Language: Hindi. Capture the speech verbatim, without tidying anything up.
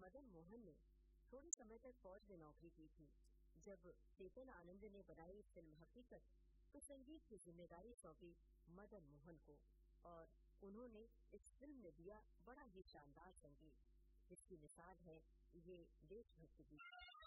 मदन मोहन ने थोड़े समय तक फौज में नौकरी की थी। जब चेतन आनंद ने बनाई फिल्म हकीकत, तो संगीत की जिम्मेदारी सौंपी मदन मोहन को और उन्होंने इस फिल्म में दिया बड़ा ही शानदार संगीत, जिसकी मिसाल है ये देशभक्ति गीत।